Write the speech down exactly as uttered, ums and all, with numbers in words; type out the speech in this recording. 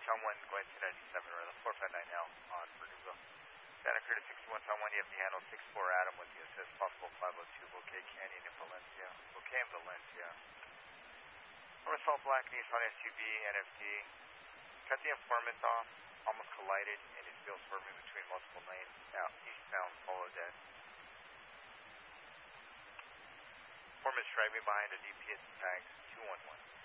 Chong one going to ninety-seven, or the four five nine now on Verdugo. Santa Cruz sixty-one, Chong one, you have the handle six four Adam with the assist, possible five oh two, Bouquet Canyon in Valencia. Bouquet in Valencia. North Salt Black and East on S U V, N F D. Cut the informant off, almost collided, and his wheels swerving between multiple lanes. Now, eastbound, follow dead. Informant's driving behind a D P at the tags, two one one.